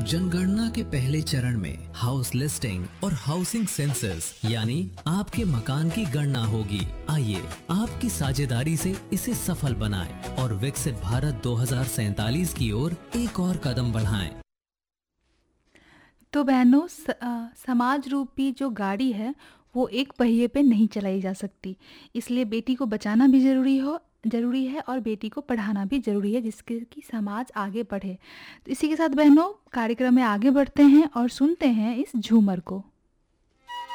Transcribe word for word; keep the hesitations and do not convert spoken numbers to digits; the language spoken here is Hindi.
जनगणना के पहले चरण में हाउस लिस्टिंग और हाउसिंग सेंसस यानी आपके मकान की गणना होगी। आइए आपकी साझेदारी से इसे सफल बनाएं और विकसित भारत दो हज़ार सैंतालीस की ओर एक और कदम बढ़ाएं। तो बहनों, स, आ, समाज रूपी जो गाड़ी है वो एक पहिए पे नहीं चलाई जा सकती, इसलिए बेटी को बचाना भी ज़रूरी हो ज़रूरी है और बेटी को पढ़ाना भी ज़रूरी है, जिसके कि समाज आगे बढ़े। तो इसी के साथ बहनों कार्यक्रम में आगे बढ़ते हैं और सुनते हैं इस झूमर को।